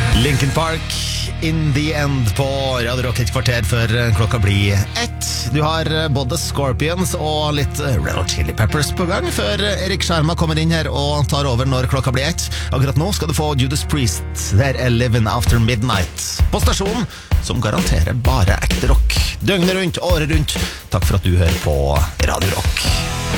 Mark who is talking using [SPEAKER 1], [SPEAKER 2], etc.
[SPEAKER 1] Linkin Park, In the End på Radio Rock, et kvarter før klokka blir 1. Du har både Scorpions og litt Red Hot Chili Peppers på gang før Erik Sjarma kommer inn her og tar over når klokka blir 1. Akkurat nå skal du få Judas Priest, There 11 After Midnight, på stasjonen som garanterer bare ekte rock. Døgnet rundt, året rundt. Takk for at du hører på Radio Rock.